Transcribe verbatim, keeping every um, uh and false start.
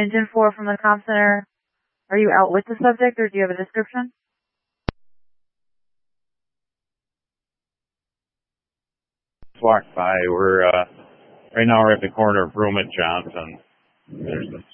Engine four from the comm center. Are you out with the subject, or do you have a description? Walk by. We're uh, right now we're at the corner of Broom and Johnson. There's a